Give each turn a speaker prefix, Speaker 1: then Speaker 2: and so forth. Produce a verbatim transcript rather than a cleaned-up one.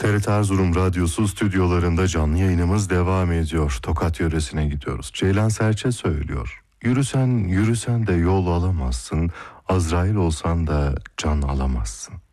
Speaker 1: T R T Erzurum Radyosu stüdyolarında canlı yayınımız devam ediyor. Tokat yöresine gidiyoruz. Ceylan Serçe söylüyor. Yürüsen yürüsen de yol alamazsın. Azrail olsan da can alamazsın.